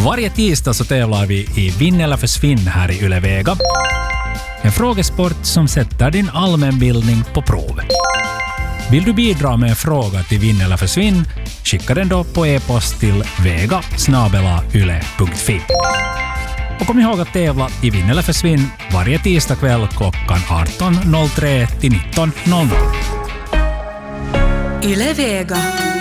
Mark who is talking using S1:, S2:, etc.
S1: Varje tisdag så tävlar vi i Vinn eller försvinn här i Yle Vega. En frågesport som sätter din allmänbildning på prov. Vill du bidra med en fråga till Vinn eller försvinn, skicka den då på e-post till vega@yle.fi. Och kom ihåg att tävla i Vinn eller försvinn varje tisdag kväll klockan 18.03 till 19.00.
S2: Yle Vega.